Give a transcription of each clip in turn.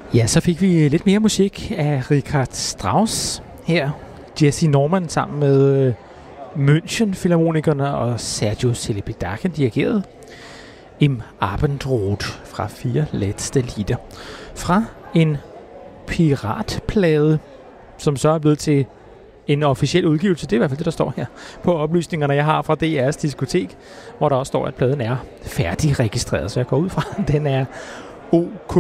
Ja, så fik vi lidt mere musik af Richard Strauss her. Jesse Norman sammen med München Philharmonikerne og Sergio Celibidache dirigeret. Im Abendrot fra 4 letzte Lieder. Fra en piratplade, som så er blevet til en officiel udgivelse. Det er i hvert fald det, der står her på oplysningerne, jeg har fra DR's diskotek, hvor der også står, at pladen er færdigregistreret, så jeg går ud fra, at den er OK.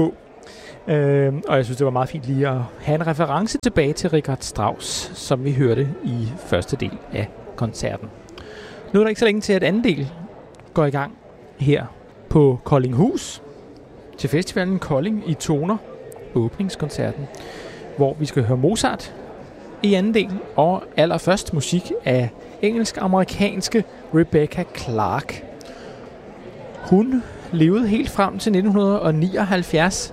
Og jeg synes, det var meget fint lige at have en reference tilbage til Richard Strauss, som vi hørte i første del af koncerten. Nu er der ikke så længe til, at anden del går i gang her på Koldinghus til festivalen Kolding i Toner, åbningskoncerten, hvor vi skal høre Mozart i anden del, og allerførst musik af engelsk-amerikanske Rebecca Clark. Hun levede helt frem til 1979,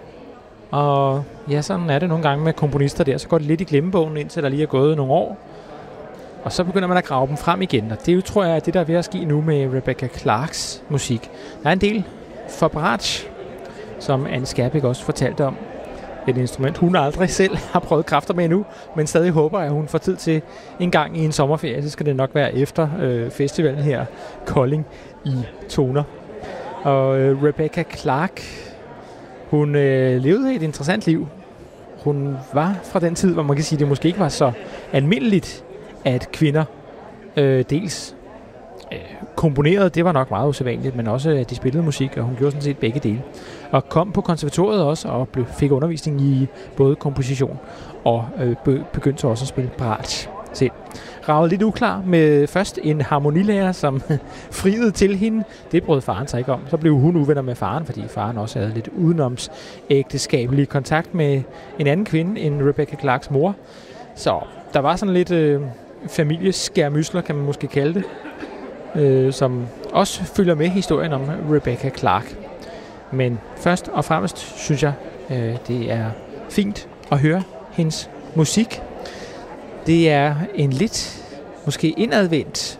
og ja, sådan er det nogle gange med komponister der, så går det lidt i glemmebogen, indtil der lige er gået nogle år, og så begynder man at grave dem frem igen, og det tror jeg er det, der er ved at ske nu med Rebecca Clarks musik. Der er en del for bratsch, som Anne Skærbæk også fortalte om. Et instrument, hun aldrig selv har prøvet kræfter med endnu, men stadig håber, at hun får tid til en gang i en sommerferie. Så skal det nok være efter festivalen her, Kolding i Toner. Og Rebecca Clark, hun levede et interessant liv. Hun var fra den tid, hvor man kan sige, at det måske ikke var så almindeligt, at kvinder dels komponerede, det var nok meget usædvanligt, men også at de spillede musik, og hun gjorde sådan set begge dele. Og kom på konservatoriet også, og fik undervisning i både komposition, og begyndte også at spille bratsch selv. Raget lidt uklar med først en harmonilærer, som friede til hende. Det brød faren sig ikke om. Så blev hun uvenner med faren, fordi faren også havde lidt udenomsægteskabelig kontakt med en anden kvinde end Rebecca Clarks mor. Så der var sådan lidt familieskærmysler, kan man måske kalde det, som også følger med historien om Rebecca Clark. Men først og fremmest synes jeg, det er fint at høre hendes musik. Det er en lidt måske indadvendt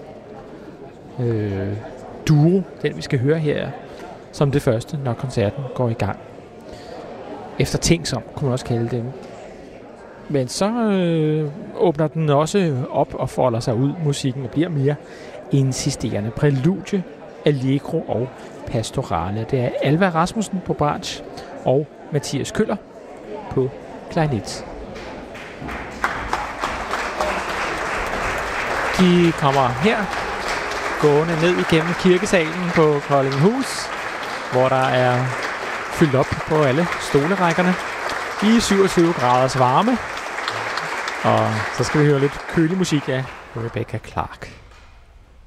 duo, den vi skal høre her, som det første, når koncerten går i gang. Eftertænksom, kunne man også kalde det. Men så åbner den også op og folder sig ud, musikken, og bliver mere insisterende. Prælude, allegro og pastorale. Det er Alva Rasmussen på bratsch og Mathias Køller på klarinet. De kommer her gående ned igennem kirkesalen på Koldinghus, hvor der er fyldt op på alle stolerækkerne i 27 graders varme. Og så skal vi høre lidt kølig musik af Rebecca Clark.